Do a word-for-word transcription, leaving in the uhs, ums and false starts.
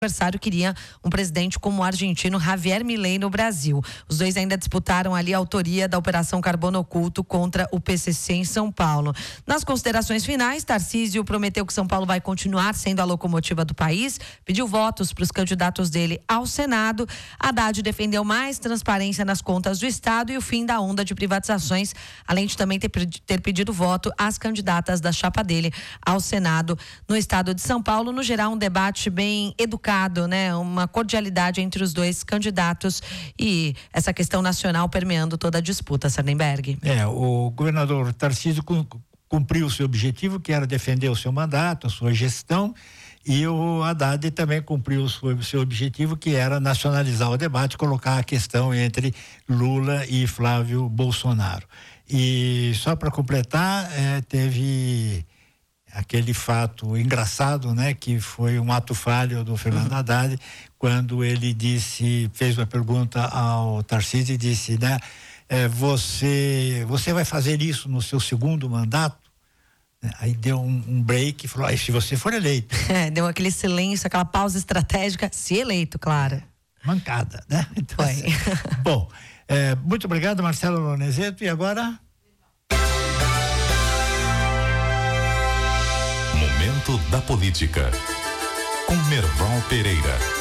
adversário queria um presidente como o argentino Javier Milei no Brasil. Os dois ainda disputaram ali a autoria da Operação Carbono Oculto contra o P C C em São Paulo. Nas considerações finais, Tarcísio prometeu que São Paulo vai continuar sendo a locomotiva do país, pediu votos para os candidatos dele ao Senado. Haddad defendeu mais transparência nas contas do Estado e o fim da onda de privatizações, além de também ter, ter pedido voto às candidatas da chapa dele ao Senado no Estado de São Paulo. No geral, um debate bem educado, né? Uma cordialidade entre os dois candidatos e essa questão nacional permeando toda a disputa, Sardenberg. É, o governador Tarcísio cumpriu o seu objetivo, que era defender o seu mandato, a sua gestão, e o Haddad também cumpriu o seu objetivo, que era nacionalizar o debate, colocar a questão entre Lula e Flávio Bolsonaro. E só para completar, é, teve aquele fato engraçado, né, que foi um ato falho do Fernando Haddad, quando ele disse, fez uma pergunta ao Tarcísio e disse, né, é, você, você vai fazer isso no seu segundo mandato? Aí deu um, um break e falou, ah, se você for eleito. É, deu aquele silêncio, aquela pausa estratégica, se eleito, claro. Mancada, né? Então, foi. Assim, bom, é, muito obrigado, Marcelo Lorenzetto, e agora... Momento da Política, com Merval Pereira.